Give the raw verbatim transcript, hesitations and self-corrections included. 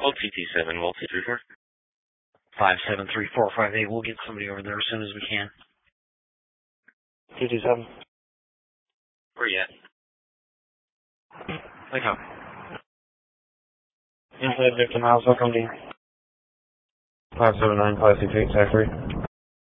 Hold T T seven, Wolf three four. five seven three four five eight. We'll get somebody over there as soon as we can. T T seven. Where you at? Wake up. Inside Victim House, welcome to five seven nine, Class C eight, Factory.